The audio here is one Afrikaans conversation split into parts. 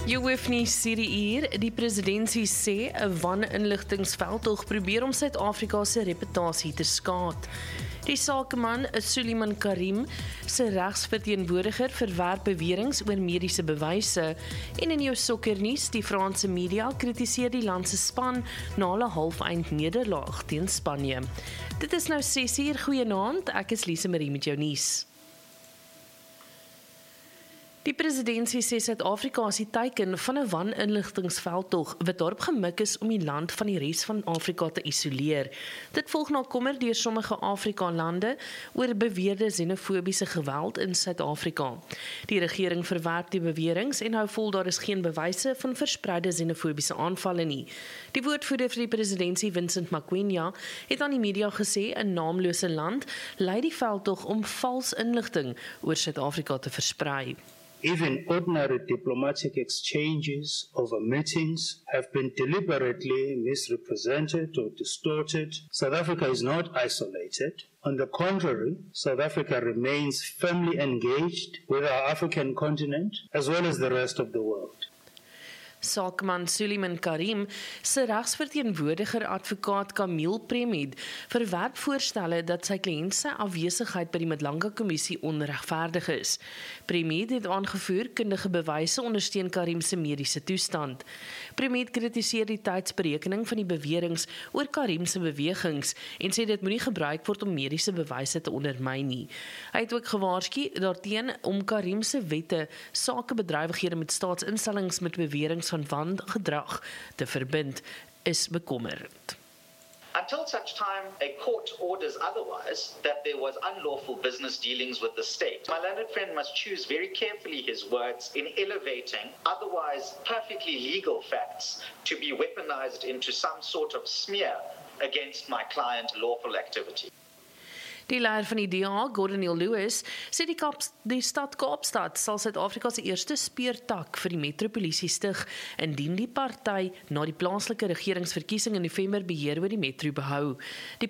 Jou hoef nie Siri hier, die presidentsie sê 'n waninligtingsveldtog probeer om Suid-Afrika se reputasie te skaad. Die sakeman, Suleiman Karim, se regsverteenwoordiger verwerp beweringe oor mediese bewyse en in jou sokkernuus, die Franse media kritiseer die land se span na hulle halfeind nederlaag teen Spanje. Dit is nou 6uur, goeienaand, ek is Lise Marie met jou nuus. Die presidentsie sê Suid-Afrika is die teiken van 'n waninligtingsveldtog wat daarop gemik is om die land van die res van Afrika te isoleer. Dit volg na kommer deur sommige Afrika-lande oor beweerde xenofobiese geweld in Suid-Afrika. Die regering verwerp die beweringe en hou vol daar is geen bewyse van verspreide xenofobiese aanvalle nie. Die woordvoerder vir die presidentsie, Vincent Makwenya, het aan die media gesê 'n naamlose land lei die veldtog om vals inligting oor Suid-Afrika te versprei. Even ordinary diplomatic exchanges over meetings have been deliberately misrepresented or distorted. South Africa is not isolated. On the contrary, South Africa remains firmly engaged with our African continent as well as the rest of the world. Sakeman Suleiman Karim se regsverteenwoordiger advokaat Camille Premied verwerp voorstelle dat sy kliënt se afwesigheid by die Madlanga kommissie onregverdig is. Premied het aangevoer kundige bewyse ondersteun Karim se mediese toestand. Premied kritiseer die tydsberekening van die beweringe oor Karim se bewegings en sê dit moenie gebruik word om mediese bewyse te ondermyn nie. Hy het ook gewaarsku daarteen om Karim se wette sakebedrywighede met staatsinstellings met beweringe van wangedrag te verbind, is bekommerend. Until such time a court orders otherwise, that there was unlawful business dealings with the state, my learned friend must choose very carefully his words in elevating otherwise perfectly legal facts to be weaponized into some sort of smear against my client's lawful activity. Die leier van die DA, Gordon Hill Lewis, sê die stad Kaapstad sal Suid-Afrika se eerste speurtak vir die metropolisie stig, indien die party na die plaaslike regeringsverkiesing in November beheer oor die metro behou. Die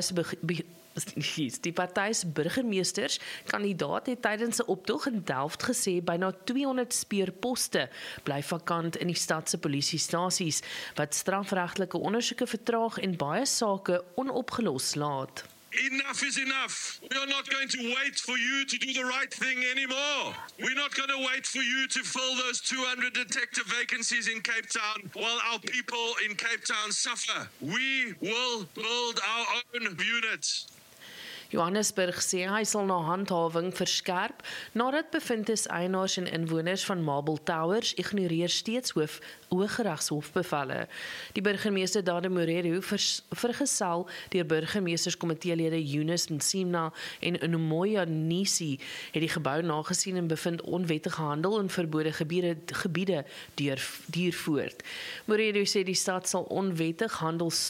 party se burgemeesters kandidaat het tydens 'n optog in Delft gesê byna 200 speurposte bly vakant in die stad se polisiestasies, wat strafregtelike ondersoeke vertraag en baie sake onopgelos laat. Enough is enough. We are not going to wait for you to do the right thing anymore. We're not going to wait for you to fill those 200 detective vacancies in Cape Town while our people in Cape Town suffer. We will build our own unit. Johannesburg sê hy sal na handhawing verskerp nadat bevind is eienaars en inwoners van Marble Towers ignoreer steeds Hooggeregshofbevelle. Die burgemeester Dade Moreru vergesel deur burgemeesterskomiteelede Eunice Nsimna en Umoya Nisi het die gebou nagesien en bevind onwettige handel in verbode gebiede duur voort. Moreru sê die stad sal onwettig handel